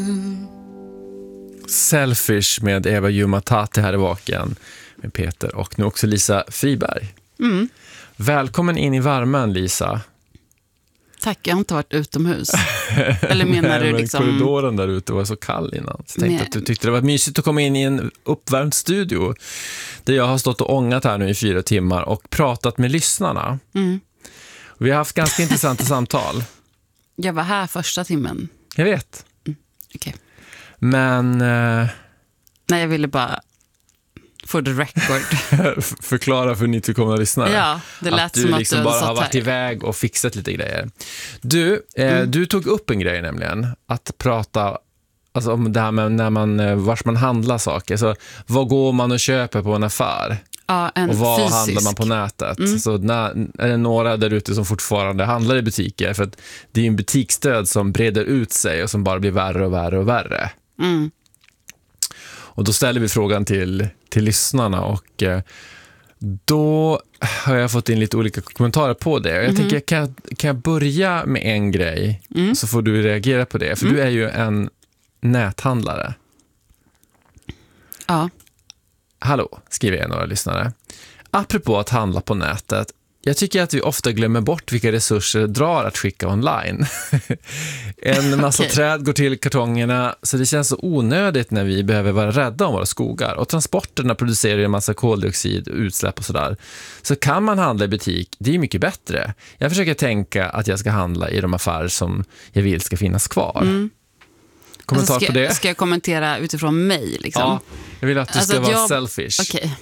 Selfish med Eva Jumatati här i Vaken med Peter och nu också Lisa Friberg. Välkommen in i värmen, Lisa. Tack, jag har inte varit utomhus. Eller menar du liksom... korridoren där ute var så kall innan. Så jag tänkte att du tyckte det var mysigt att komma in i en uppvärmd studio där jag har stått och ångat här nu i 4 timmar och pratat med lyssnarna. Vi har haft ganska intressanta samtal. Jag var här första timmen. Jag vet. Okej. Men... Nej, jag ville bara for the record. förklara för nytillkomna lyssnare. Ja, det lät att du som liksom att du bara har varit här. iväg och fixat lite grejer. Du tog upp en grej nämligen. Att prata alltså, om det här med när man, vars man handlar saker. Så, vad går man och köper på en affär? Ja, och vad fysisk. handlar man på nätet? Så är det några där ute som fortfarande handlar i butiker? För att det är ju en butiksdöd som breder ut sig och som bara blir värre och värre och värre. Och då ställer vi frågan till lyssnarna och då har jag fått in lite olika kommentarer på det. Jag tänker, kan jag börja med en grej så får du reagera på det. För du är ju en näthandlare. Ja. Hallå, skriver jag några lyssnare. Apropå att handla på nätet. Jag tycker att vi ofta glömmer bort vilka resurser det drar att skicka online. En massa träd går till kartongerna så det känns så onödigt när vi behöver vara rädda om våra skogar. Och transporterna producerar en massa koldioxid, utsläpp och sådär. Så kan man handla i butik, det är mycket bättre. Jag försöker tänka att jag ska handla i de affärer som jag vill ska finnas kvar. Kommentar på det? Ska jag kommentera utifrån mig? Liksom? Ja, jag vill att du ska vara selfish. Okej,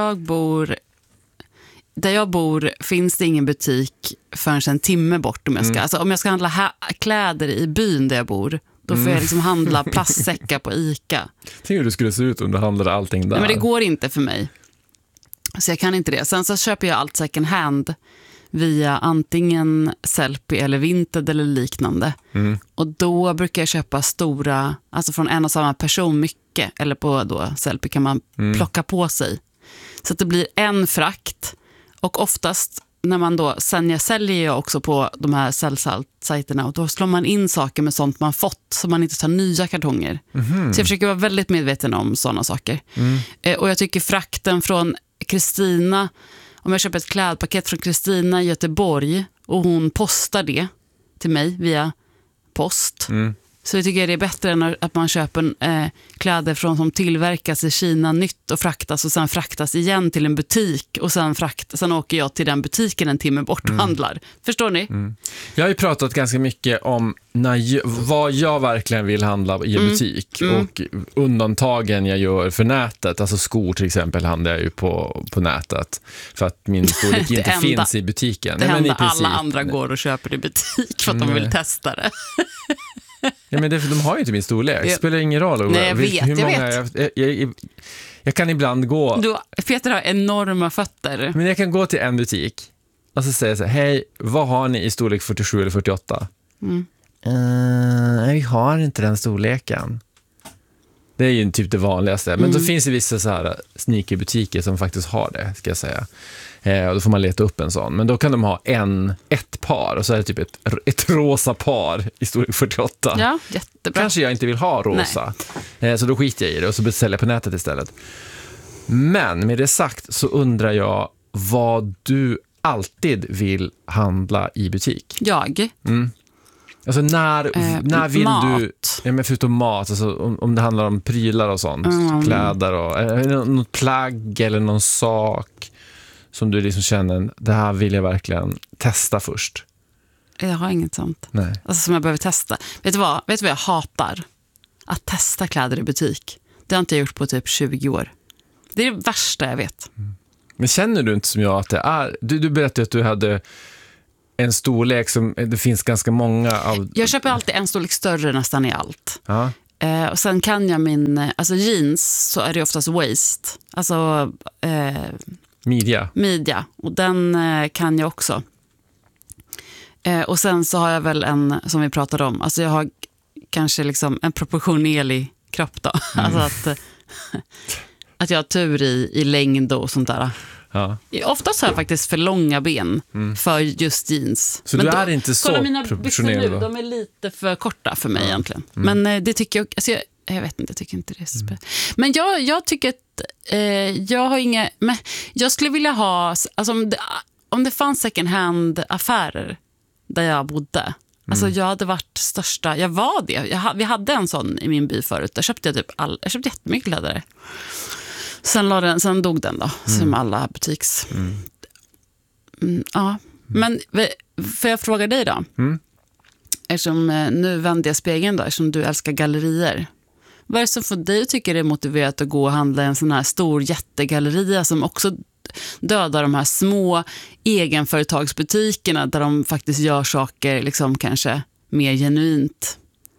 där jag bor finns det ingen butik förrän en timme bort om jag ska. Alltså, om jag ska handla kläder i byn där jag bor, då får jag liksom handla plastsäckar på ICA. Tänk hur du skulle se ut om du handlade allting där. Nej, men det går inte för mig. Så jag kan inte det. Sen så köper jag allt second hand via antingen Sellpy eller Vinted eller liknande. Och då brukar jag köpa stora, alltså från en och samma person mycket. Eller på då Sellpy kan man plocka på sig. Så att det blir en frakt. Och oftast när man då, sen jag säljer jag också på de här säljsajterna och då slår man in saker med sånt man fått så man inte tar nya kartonger. Så jag försöker vara väldigt medveten om sådana saker. Och jag tycker frakten från Kristina, om jag köper ett klädpaket från Kristina i Göteborg och hon postar det till mig via post. Så jag tycker det är bättre än att man köper kläder som tillverkas i Kina nytt och fraktas och sen fraktas igen till en butik och sen åker jag till den butiken en timme bort och handlar. Förstår ni? Jag har ju pratat ganska mycket om vad jag verkligen vill handla i butik och undantagen jag gör för nätet. Alltså skor till exempel handlar jag ju på nätet för att min storlek inte finns i butiken. Det händer princip, alla andra går och köper i butik för att de vill testa det. Ja, men de har ju inte min storlek. Det spelar ingen roll. Nej, jag vet. Jag kan ibland gå... Peter har enorma fötter. Men jag kan gå till en butik och så säger jag så här, hej, vad har ni i storlek 47 eller 48? Vi har inte den storleken. Det är ju typ det vanligaste. Men då finns det vissa så här sneakerbutiker som faktiskt har det, ska jag säga. Och då får man leta upp en sån. Men då kan de ha ett par. Och så är det typ ett rosa par i storlek 48. Ja, jättebra. Kanske jag inte vill ha rosa. Så då skiter jag i det och så beställer jag på nätet istället. Men med det sagt så undrar jag vad du alltid vill handla i butik. Jag? Alltså när vill mat. du... Ja, men förutom mat, alltså om det handlar om prylar och sånt. Kläder och... något plagg eller någon sak som du liksom känner, det här vill jag verkligen testa först. Jag har inget sånt. Nej. Alltså som jag behöver testa. Vet du vad jag hatar? Att testa kläder i butik. Det har inte jag gjort på typ 20 år. Det är det värsta jag vet. Men känner du inte som jag att det är... Du berättade att du hade en storlek som det finns ganska många av... Jag köper alltid en storlek större nästan i allt. Ja. Och sen kan jag alltså jeans så är det oftast waist. Alltså... Midja. Och den kan jag också. Och sen så har jag väl en, som vi pratade om, alltså jag har kanske liksom en proportionerlig kropp då. Alltså att jag har tur i längd och sånt där. Ja. Oftast har jag faktiskt för långa ben för just jeans. Så men du är inte så kolla mina byxor proportionerlig nu, då? de är lite för korta för mig egentligen. Men det tycker jag, alltså jag vet inte, jag tycker inte det är så spännande. Men jag tycker att jag har inga, men jag skulle vilja ha, alltså om det fanns second hand affärer där jag bodde. Alltså jag hade varit största, jag var det. Vi hade en sån i min by förut. Där köpte jag jag köpte jättemycket kläder. Sen dog den då, som alla butiks. Ja, men får jag fråga dig då? Eftersom nu vänder jag spegeln då, eftersom du älskar gallerier. Vad är det som får dig att tycka det är motiverat att gå och handla en sån här stor jättegalleria som också dödar de här små egenföretagsbutikerna där de faktiskt gör saker liksom kanske mer genuint?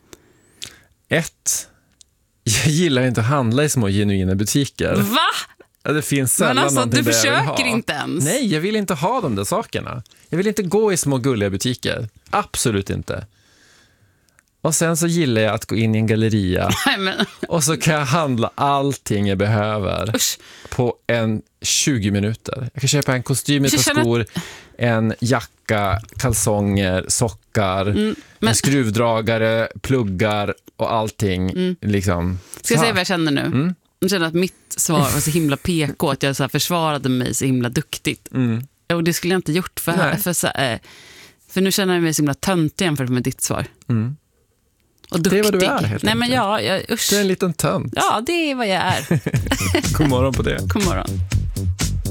Jag gillar inte att handla i små genuina butiker. Va? Det finns sällan men alltså, någonting du där jag vill försöker ha. inte ens. Nej, jag vill inte ha de där sakerna. Jag vill inte gå i små gulliga butiker. Absolut inte. Och sen så gillar jag att gå in i en galleria. Nej, men... Och så kan jag handla allting jag behöver. Usch. På 20 minuter. Jag kan köpa en kostym, ett par skor, en jacka, kalsonger, sockar, en skruvdragare, pluggar och allting. Liksom. Ska jag säga vad jag känner nu? Jag känner att mitt svar var så himla PK, att jag så här försvarade mig så himla duktigt. Och det skulle jag inte gjort för nu känner jag mig så himla töntig jämfört med ditt svar. Och duktig. Det är vad du är, helt Nej, men enkelt. usch. Du är en liten tönt. Ja, det är vad jag är. God morgon på det. God morgon.